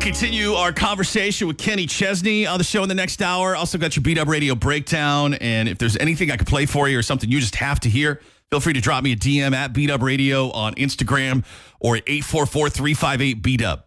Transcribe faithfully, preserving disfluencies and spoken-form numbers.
continue our conversation with Kenny Chesney on the show in the next hour. Also got your Beat Up Radio breakdown. And if there's anything I could play for you or something you just have to hear, feel free to drop me a D M at Beat Up Radio on Instagram or at eight four four, three five eight, beat up.